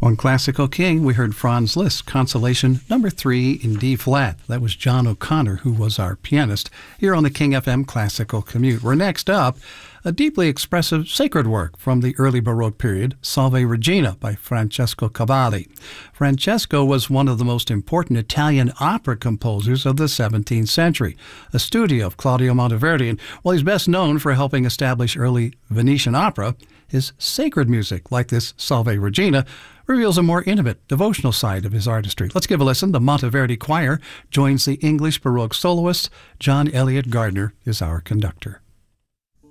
On Classical King, we heard Franz Liszt, Consolation number 3 in D-flat. That was John O'Connor, who was our pianist, here on the King FM Classical Commute. We're next up, a deeply expressive sacred work from the early Baroque period, Salve Regina by Francesco Cavalli. Francesco was one of the most important Italian opera composers of the 17th century, a studio of Claudio Monteverdi, and while he's best known for helping establish early Venetian opera, his sacred music, like this Salve Regina, reveals a more intimate, devotional side of his artistry. Let's give a listen. The Monteverdi Choir joins the English Baroque soloist. John Elliott Gardner is our conductor.